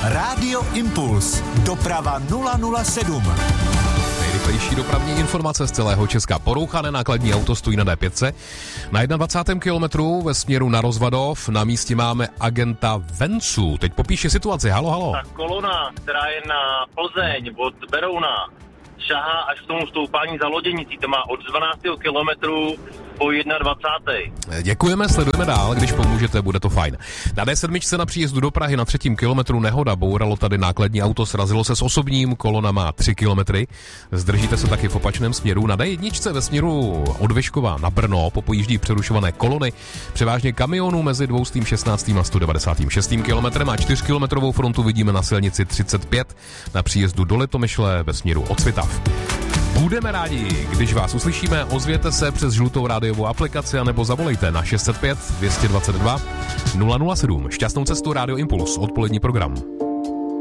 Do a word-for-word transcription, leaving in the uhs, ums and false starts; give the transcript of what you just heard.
Rádio Impuls. Doprava nula nula sedm. Nejrychlejší dopravní informace z celého Česka. Porouchané nákladní auto stojí na D pět. Na dvacátém prvním kilometru ve směru na Rozvadov na místě máme agenta Vencu. Teď popíše situaci. Halo, halo. Ta kolona, která je na Plzeň od Berouna, šahá až k tomu stoupání za Loděnicí. To má od dvanáctého kilometru po dvacátém prvním Děkujeme, sledujeme dál, když pomůžete, bude to fajn. Na D sedm na příjezdu do Prahy na třetím kilometru nehoda, bouralo tady nákladní auto, srazilo se s osobním, kolona má tři kilometry. Zdržíte se taky v opačném směru. Na D jedna ve směru od Vyškova na Brno popojíždí přerušované kolony, převážně kamionů mezi dvěstě šestnáct a sto devadesát šest kilometrem a čtyřkilometrovou frontu vidíme na silnici třicet pět na příjezdu do Litomyšle ve směru od Svitav. Budeme rádi, když vás uslyšíme, ozvěte se přes žlutou rádiovou aplikaci anebo zavolejte na šest set pět, dvě stě dvacet dva, nula nula sedm. Šťastnou cestu, Rádio Impuls, odpolední program.